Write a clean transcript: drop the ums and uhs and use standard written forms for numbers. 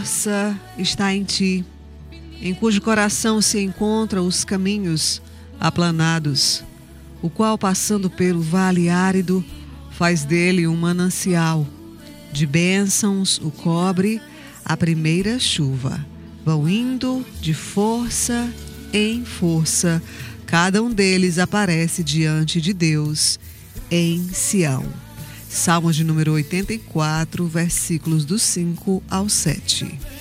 força está em ti, em cujo coração se encontram os caminhos aplanados, o qual, passando pelo vale árido, faz dele um manancial. De bênçãos o cobre a primeira chuva. Vão indo de força em força, cada um deles aparece diante de Deus em Sião. Salmos de número 84, versículos do 5 ao 7.